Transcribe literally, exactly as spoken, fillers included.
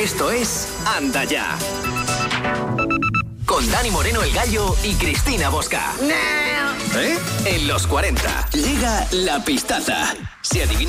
Esto es Anda Ya. Con Dani Moreno el Gallo y Cristina Bosca. ¿Eh? En los cuarenta llega la pistaza. Si adivinas